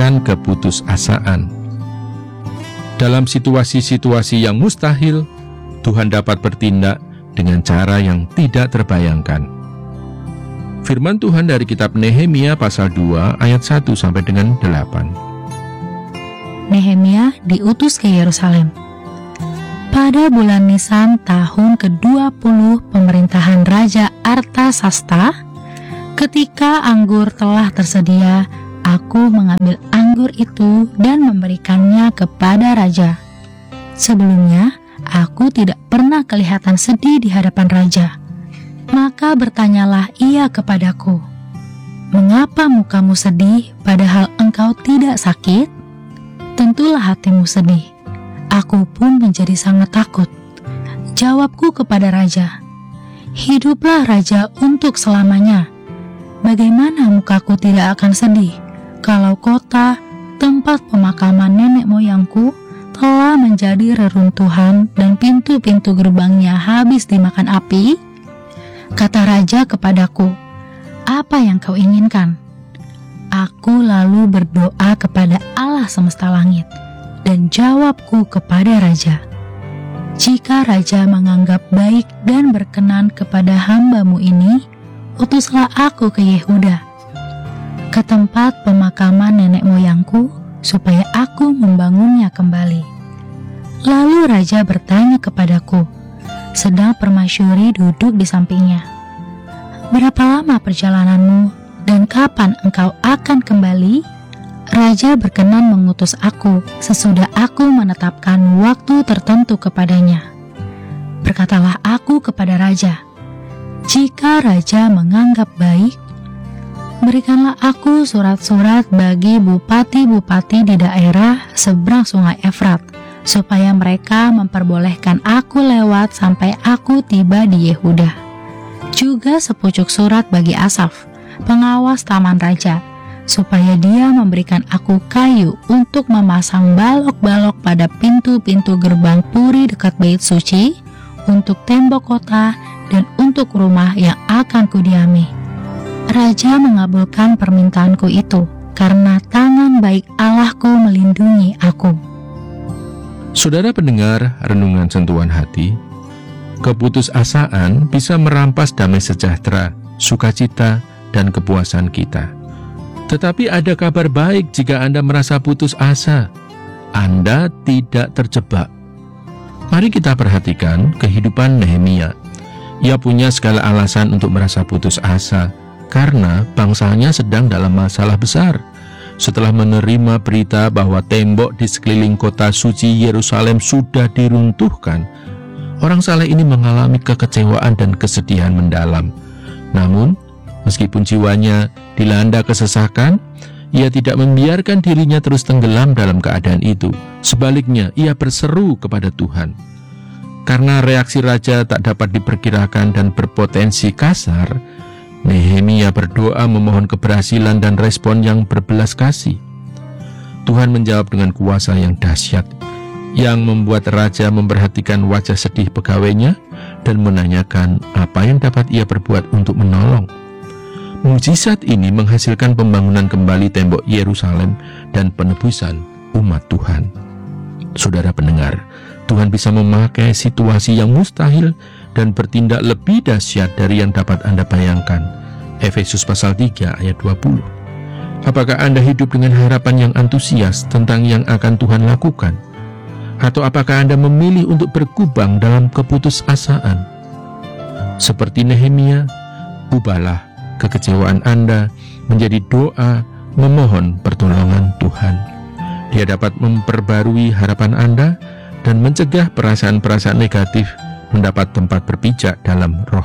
melepaskan keputusasaan. Dalam situasi-situasi yang mustahil, Tuhan dapat bertindak dengan cara yang tidak terbayangkan. Firman Tuhan dari kitab Nehemia pasal 2 ayat 1 sampai dengan 8. Nehemia diutus ke Yerusalem. Pada bulan Nisan tahun ke-20 pemerintahan Raja Artasasta, ketika anggur telah tersedia, aku mengambil anggur itu dan memberikannya kepada raja. Sebelumnya, aku tidak pernah kelihatan sedih di hadapan raja. Maka bertanyalah ia kepadaku, "Mengapa mukamu sedih padahal engkau tidak sakit?" Tentulah hatimu sedih. Aku pun menjadi sangat takut. Jawabku kepada raja, "Hiduplah raja untuk selamanya. Bagaimana mukaku tidak akan sedih kalau kota, tempat pemakaman nenek moyangku telah menjadi reruntuhan dan pintu-pintu gerbangnya habis dimakan api?" Kata raja kepadaku, "Apa yang kau inginkan?" Aku lalu berdoa kepada Allah semesta langit, dan jawabku kepada raja, "Jika raja menganggap baik dan berkenan kepada hamba-Mu ini, utuslah aku ke Yehuda, ke tempat pemakaman nenek moyangku, supaya aku membangunnya kembali." Lalu raja bertanya kepadaku, sedang permasyuri duduk di sampingnya, "Berapa lama perjalananmu dan kapan engkau akan kembali?" Raja berkenan mengutus aku sesudah aku menetapkan waktu tertentu kepadanya. Berkatalah aku kepada raja, "Jika raja menganggap baik, berikanlah aku surat-surat bagi bupati-bupati di daerah seberang sungai Efrat, supaya mereka memperbolehkan aku lewat sampai aku tiba di Yehuda. Juga sepucuk surat bagi Asaf, pengawas taman raja, supaya dia memberikan aku kayu untuk memasang balok-balok pada pintu-pintu gerbang puri dekat bait suci, untuk tembok kota, dan untuk rumah yang akan kudiami." Raja mengabulkan permintaanku itu, karena tangan baik Allahku melindungi aku. Saudara pendengar renungan sentuhan hati, keputusasaan bisa merampas damai sejahtera, sukacita, dan kepuasan kita. Tetapi ada kabar baik jika Anda merasa putus asa. Anda tidak terjebak. Mari kita perhatikan kehidupan Nehemia. Ia punya segala alasan untuk merasa putus asa, karena bangsanya sedang dalam masalah besar. Setelah menerima berita bahwa tembok di sekeliling kota suci Yerusalem sudah diruntuhkan, orang saleh ini mengalami kekecewaan dan kesedihan mendalam. Namun, meskipun jiwanya dilanda kesesakan, ia tidak membiarkan dirinya terus tenggelam dalam keadaan itu. Sebaliknya, ia berseru kepada Tuhan. Karena reaksi raja tak dapat diperkirakan dan berpotensi kasar, Nehemia berdoa memohon keberhasilan dan respon yang berbelas kasih. Tuhan menjawab dengan kuasa yang dahsyat, yang membuat raja memperhatikan wajah sedih pegawainya dan menanyakan apa yang dapat ia perbuat untuk menolong. Mukjizat ini menghasilkan pembangunan kembali tembok Yerusalem dan penebusan umat Tuhan. Saudara pendengar, Tuhan bisa memakai situasi yang mustahil dan bertindak lebih dahsyat dari yang dapat Anda bayangkan. Efesus pasal 3 ayat 20. Apakah Anda hidup dengan harapan yang antusias tentang yang akan Tuhan lakukan? Atau apakah Anda memilih untuk berkubang dalam keputusasaan? Seperti Nehemia, ubahlah kekecewaan Anda menjadi doa memohon pertolongan Tuhan. Dia dapat memperbarui harapan Anda dan mencegah perasaan-perasaan negatif mendapat tempat berpijak dalam roh